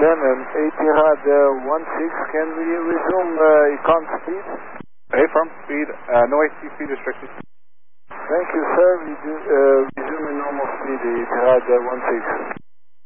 Venom, Etihad 16, can we resume econ speed? Affirm, speed, no ATC restricted. Thank you, sir. Resuming normal speed, Etihad 16.